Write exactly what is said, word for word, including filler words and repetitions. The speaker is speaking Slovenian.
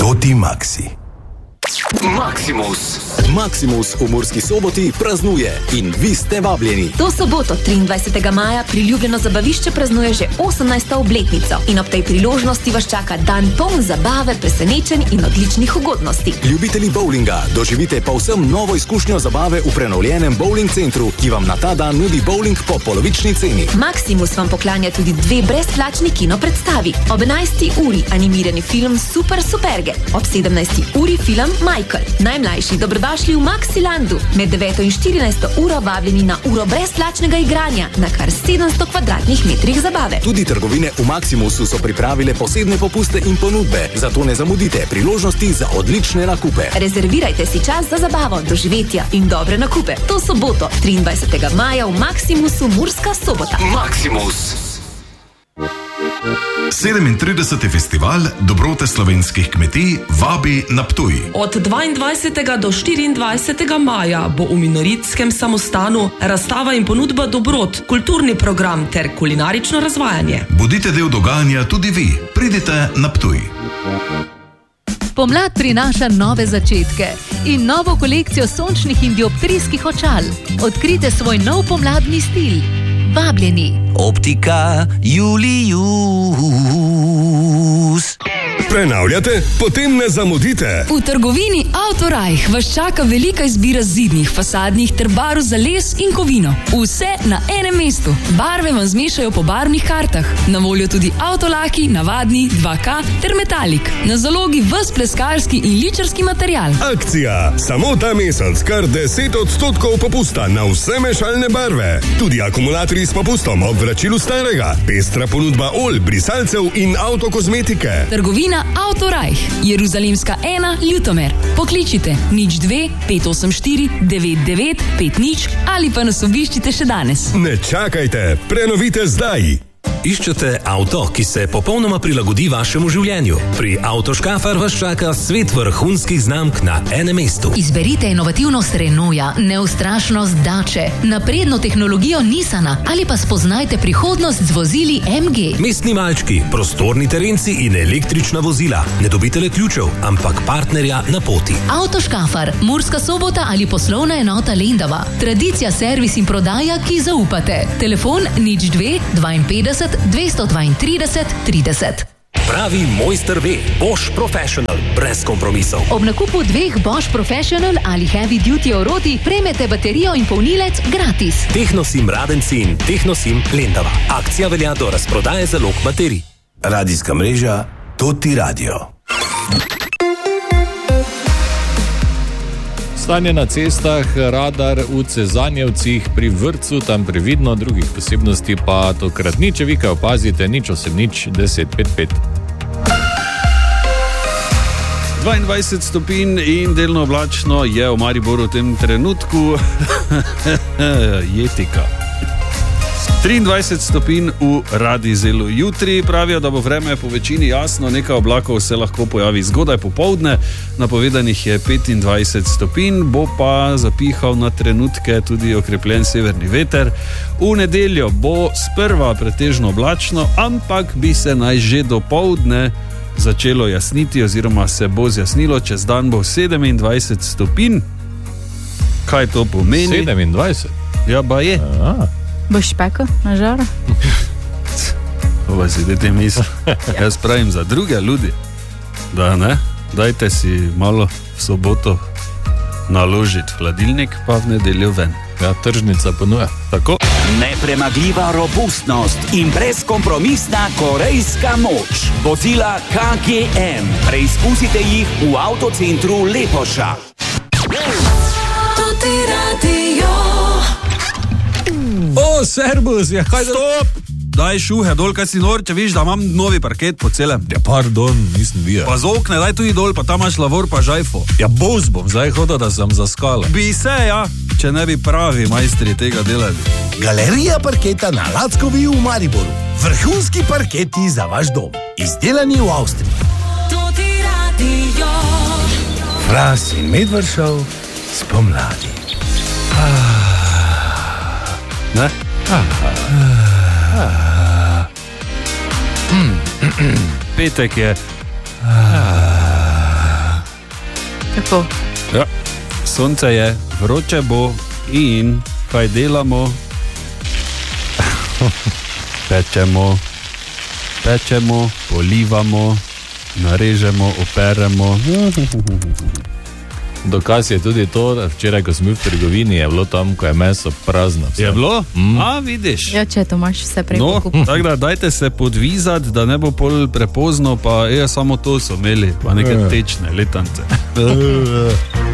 Toti Maxi. Maximus. Maximus v Murski Soboti praznuje in vi ste vabljeni. To soboto, triindvajsetega maja, priljubljeno zabavišče praznuje že osemnajsto obletnico in ob tej priložnosti vas čaka dan poln zabave, presenečenj in odličnih ugodnosti. Ljubitelji bowlinga, doživite povsem novo izkušnjo zabave v prenovljenem bowling centru, ki vam na ta dan nudi bowling po polovični ceni. Maximus vam poklanja tudi dve brezplačni kino predstavi. Ob enajsti uri animirani film Super Superge, ob sedemnajsti uri film Michael. Najmlajši dobrodošli v Maxilandu. Med deveto in štirinajsto uro vabljeni na uro brezplačnega igranja na kar sedemsto kvadratnih metrih zabave. Tudi trgovine v Maximusu so pripravile posebne popuste in ponudbe, zato ne zamudite priložnosti za odlične nakupe. Rezervirajte si čas za zabavo, doživetja in dobre nakupe. To soboto, triindvajsetega maja v Maximusu Murska Sobota. Maximus. sedemintrideseti festival dobrote slovenskih kmetij vabi na Ptuj. Od dvaindvajsetega do štiriindvajsetega maja bo v Minoritskem samostanu razstava in ponudba dobrot, kulturni program ter kulinarično razvajanje. Bodite del dogajanja tudi vi. Pridite na Ptuj. Pomlad prinaša nove začetke in novo kolekcijo sončnih in dioptrijskih očal. Odkrite svoj nov pomladni stil. Vabljeni. Optika Julius. Prenavljate? Potem ne zamudite. V trgovini Autorajh vas čaka velika izbira zidnih, fasadnih ter barv za les in kovino. Vse na enem mestu. Barve vam zmešajo po barvnih kartah. Na voljo tudi avtolaki, navadni, dva K ter metalik. Na zalogi ves pleskarski in ličarski material. Akcija. Samo ta mesec kar deset odstotkov popusta na vse mešalne barve. Tudi akumulatorji s popustom ob vračilu starega. Pestra ponudba olj, brisalcev in avtokozmetike. Trgovina Autorajh, Jeruzalemska ena, Ljutomer. Pokličite nič dve pet osem štiri devet devet pet nič ali pa nas obiščite še danes. Ne čakajte, prenovite zdaj. Iščete avto, ki se popolnoma prilagodi vašemu življenju? Pri Avtoškafar vas čaka svet vrhunskih znamk na enem mestu. Izberite inovativnost Renaulta, neustrašnost Dače, napredno tehnologijo Nissana ali pa spoznajte prihodnost z vozili M G. Mestni malčki, prostorni terenci in električna vozila. Ne dobite le ključev, ampak partnerja na poti. Avtoškafar, Murska Sobota ali poslovna enota Lendava. Tradicija, servis in prodaja, ki zaupate. Telefon nič dve dvainpetdeset dvesto dvaintrideset trideset. Pravi mojster ve, Bosch Professional, brez kompromisov. Ob nakupu dveh Bosch Professional ali Heavy Duty oroti prejmete baterijo in polnilec gratis. Tehnosim Radenci in Tehnosim Lendava. Akcija velja do razprodaje zalog baterij. Radijska mreža Toti Radio. Stanje na cestah, radar v Cezanjevcih, pri vrtcu, tam previdno, drugih posebnosti pa tokrat nič, vi kaj opazite, nič osem nič deset pet pet. dvaindvajset stopinj in delno oblačno je v Mariboru v tem trenutku. Jetika. triindvajset stopinj v Radizelu. Jutri pravijo, da bo vreme po večini jasno, nekaj oblakov se lahko pojavi zgodaj popoldne, napovedanih je petindvajset stopinj, bo pa zapihal na trenutke tudi okrepljen severni veter. V nedeljo bo sprva pretežno oblačno, ampak bi se naj že dopoldne začelo jasniti oziroma se bo zjasnilo, čez dan bo sedemindvajset stopinj. Kaj to pomeni? sedemindvajset? Ja, ba je. Aha. Boš pekel na žaru? Ova si dete misli. Jaz pravim za druge ljudi, da ne, dajte si malo v soboto naložiti hladilnik, pa v nedeljo ven. Ja, tržnica ponuja. Tako. Nepremagljiva robustnost in brezkompromisna korejska moč. Vozila K G M. Preizkusite jih v avtocentru Lepoša. Toti Radio. O, servus, ja, kaj... Stop! Daj šuhe dol, kaj si nor, če viš, da imam novi parket po celem. Ja, pardon, nisem videl. Pa z okne, daj tudi dol, pa tam imaš lavor, pa žajfo. Ja, boz bom zdaj hodil, da sem zaskala. Bi se, ja, če ne bi pravi majstri tega delali. Galerija parketa na Lackovi v Mariboru. Vrhunski parketi za vaš dom. Izdelani v Avstriji. Toti Radio. Fras in Medvršov spomladi. Ne? Petek je. Tako. Ja, sonce je, vroče bo in kaj delamo? Pečemo, pečemo, polivamo, narežemo, operemo. Dokaz je tudi to, da včeraj, ko smo bili v trgovini, je bilo tam, ko je meso prazno. Vse. Je bilo? Mm. A, vidiš. Ja, če to imaš vse prej No, pokupiti. tako da dajte se podvizati, da ne bo pol prepozno, pa je samo to so imeli, pa neke tečne letance.